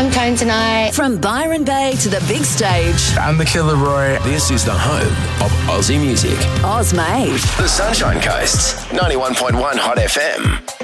I'm Kane tonight. From Byron Bay to the big stage. I'm the Killer Roy. This is the home of Aussie music. Oz Made. The Sunshine Coast, 91.1 Hot FM.